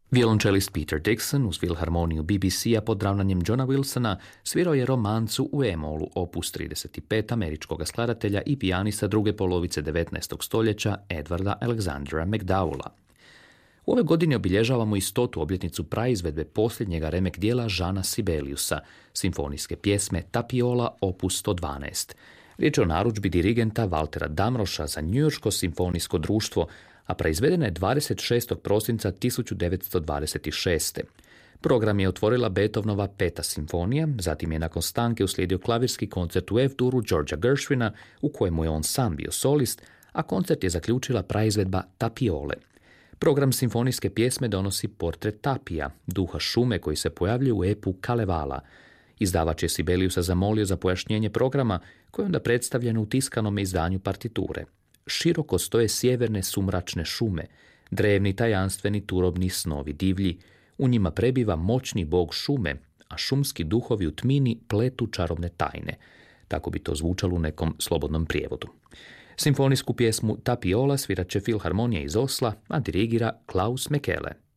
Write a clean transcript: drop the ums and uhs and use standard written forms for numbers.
Violončelist Peter Dixon uz filharmoniju BBC-a pod ravnanjem Johna Wilsona svirao je romancu u E-molu, opus 35 američkog skladatelja i pijanista druge polovice 19. stoljeća Edwarda Alexandera McDowella. U ove godini obilježavamo i 100. obljetnicu praizvedbe posljednjega remek dijela Jeana Sibeliusa, simfonijske pjesme Tapiola opus 112. Riječ je o narudžbi dirigenta Waltera Damroša za Njujorško simfonijsko društvo, a proizvedena je 26. prosinca 1926. Program je otvorila Beethovenova 5. simfonija, zatim je nakon stanke uslijedio klavirski koncert u F-duru Georgea Gershwina, u kojemu je on sam bio solist, a koncert je zaključila praizvedba Tapiole. Program simfonijske pjesme donosi portret Tapija, duha šume koji se pojavljuje u epu Kalevala. Izdavač je Sibeliusa zamolio za pojašnjenje programa, koji je onda predstavljen u tiskanome izdanju partiture. Široko stoje sjeverne sumračne šume, drevni tajanstveni turobni snovi divlji, u njima prebiva moćni bog šume, a šumski duhovi u tmini pletu čarobne tajne. Tako bi to zvučalo u nekom slobodnom prijevodu. Simfonijsku pjesmu Tapiola svirat će Filharmonija iz Osla, a dirigira Klaus Mekele.